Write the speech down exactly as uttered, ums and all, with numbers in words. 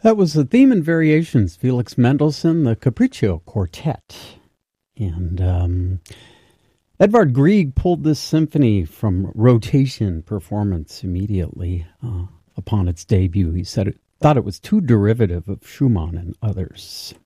That was the Theme and Variations, Felix Mendelssohn, the Capriccio Quartet. And um, Edvard Grieg pulled this symphony from rotation performance immediately uh, upon its debut. He said it thought it was too derivative of Schumann and others.